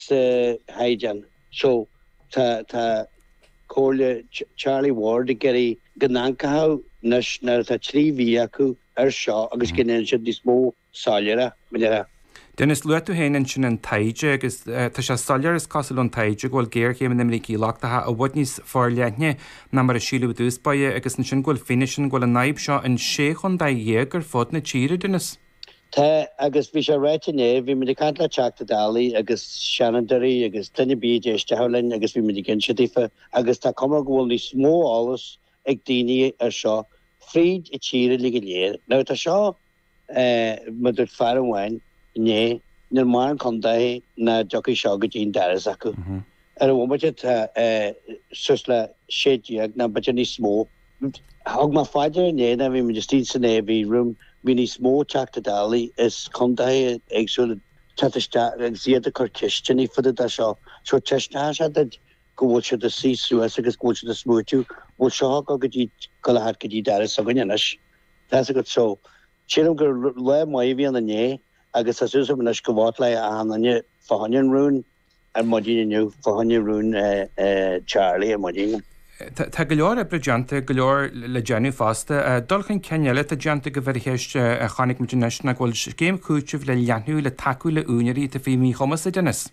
haijan. So ta Corle Charlie Ward geri gananka nash na ta trivi aku Shaw agus ginen should this mo salera midera. Dennis luatu héanaan sin an taide agus tá sé salar is cosún taide ghil géir chéim na Americaí láchtatha a bhd níos fáirleithne na mar a síú dús baie agus na sin ghil finisin ghil a naib seo an sé chun da dhégur fód na tíre Dennis. Tá agus bhí sé réitiné bhí me cantla teachta dalí agus Shannondarí agus duine bíd éiste hálinn agus bhí me gin sitífa agus tá cuma ghil ní smó álas ag daoine ar seo fríd I tíre lí léir. Now tá seo mu dúirt fear an bhain né nir mar condaí na jockey seo go dtíon daras acu. Ar a bhfumaide susla séideag na baide ní smó. Hag má faidir né na bhí me just tí san bhí rum bhí ní smó teachta dalí is condaí ag súla tatiste ag ziad a corcisteanní fudad a seo. So teistná se go bhfuil se de sí suas agus go se de smútiú bhfuil seo go dtí go lehat go dtí daras a gaineis. Tá a go so. Sílam gur le mai bhí an na né agus as úsam nas go bhát le a hanne fahannin rún ar modíniu fahannin rún Charlie ar modína. Tá go leor a brejananta go leor le Jenny fásta dulchan ceile a deanta go bhirchéiste a chanig muidirneisna ghil céim cúteamh le leanú le taú le únirí a bhí mí chomas a Dennis.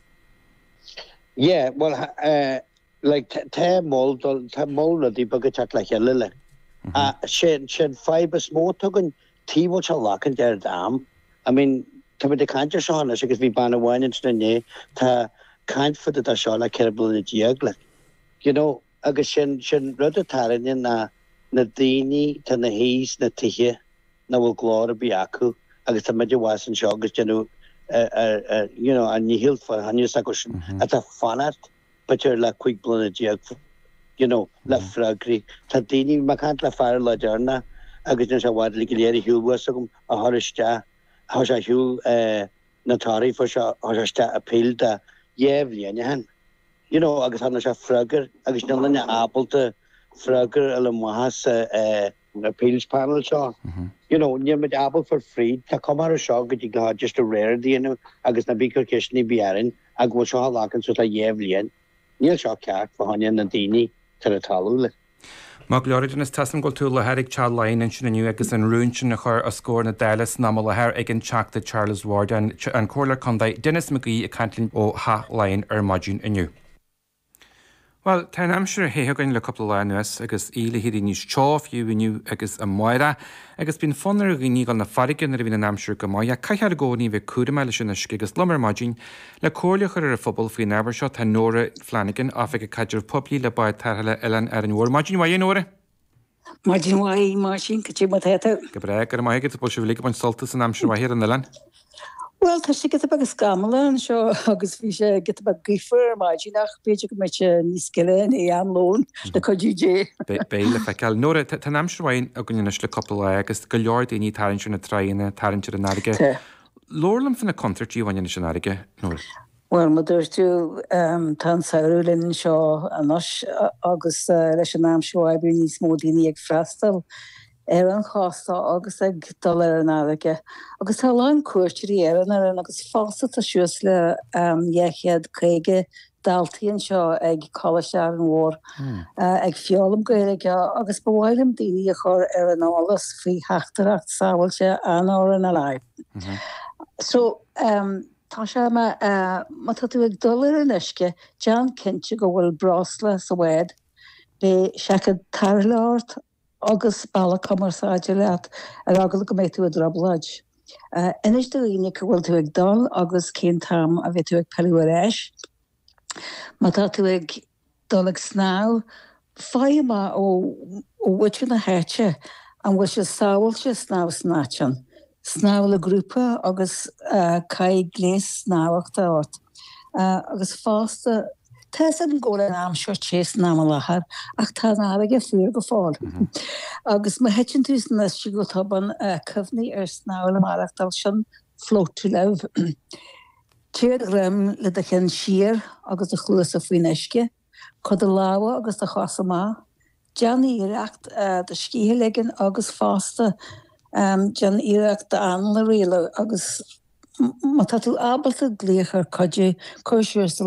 Yeah, well like tá mol na dí bagad teach le cheile le. Sin fibre smó tugann tíbhil se lachan dear dam. I mean, tá de cantar seán agus bhí banna bhhain na né tá caiint fud a seo le cerbal na diaagla. You know, agus sin rud a tarinne na daoine tá na híos na tithe na bhfuil glár a bí acu agus tá meidir bhhasan seo agus genú you know, a níhilt for hanne sa go sin a tá fanart betir le chuig blana diaag, you know, le fragri. Tá daoine má cant le fear le dearna agus na se bhhaid le léir hiúlhas agam a thuiriste há sé hiúil natáí for se háiste a pil de dhéhlíine hen. You know, agus hanna se fragar agus na lenne ábalta fragar a le mahas a pils panel seo. You know, níimiid apple for free tá comar a seo go dtí go just a rare díanú agus na bícar ceisní bíaran a bhfuil seo lácan sú a dhéhlíon. Níl seo ceart fa haine na daoine tar a talú le. Má leoridir is tasam go tú le herig Charles Lyon in sinna nniu agus an rúnsin na chur a scór na Dallas ná le heir ag an teachta Charles Ward an cólar condaid Dennis McGee a cantlinn ó Ha Lyon ar maidin inniu. Well, tá amsir héthagain le coppla leanúas agus íle hií níos teáhhiú viniu agus a maira agus bín fannar a riní gal na farigin ar a bhína amsir go mai a caiar gcóí bheith cuada meile sin agus lumar maidin le cóirlechar ar a fphobal faoin neair seo tá Nóra Flanagan á feice caidir poblí le baid tartha Ellen ar an bhór. Maidin mhaid Nóra? Maidin mhaid mar sin go tíma theata. Go breag ar maigad a bol se bhlig ban soltas an amsir mhaid ar an Ellen? Well, tá sé get agus gamala an seo agus bhí sé get gifar maidin nach beidir go meid níos sciile é an lón le codúé. Béile feiceil. Nóra tá amsir mhaid a gine le coppla agus go leor daoine tarintir na traine tarintir an aige. Lorlam fan na concertí bhaine sin aige, Nóra? Well, ma dúirtú tá saoúlinn seo anos agus leis an am seo a bhí níos mó daoine ag freistal. An chásta agus ag dul ar an aige. Agus tá lein cuairtirí an agus fásta a siús le dhéchiad chuige daltaíonn seo ag choistear an mhór ag fiolalam gaeilge agus bhhailm daoine a chur ar an álas faoi heachtarach sábhailte an áir an a leib. So, tá sé má tú ag dul ar an isce, John Kinte go bhfuil brasla sa bhid, be seachad tarláirt agus balla commerceáide leat ar agla go méid tú a drablaid. Inis do líine go bhfuil tú ag dul agus cén tam a bheith tú ag peúir éis. Má tá tú ag dul ag sná, fáimá ó bhuiite na héite an bhfuil se sábhailte sná snátean. Sná le grúpa agus caig léas snáhachta áit. Agus fásta Tás an ggóla am seo chéas ná lethar ach tá aige fuúr go fáil. Agus ma hetin tús na si go taban cyfni ar snála marachtal sin flótú leh. Tíad rim le de chin sir agus a chlúas a faoin isce, chud a láha agus a chasamá. Jan íireacht de scíhe ligin agus fásta Jan íireacht de an le riile agus má tá tú ábalta gléoch ar codide chuisiir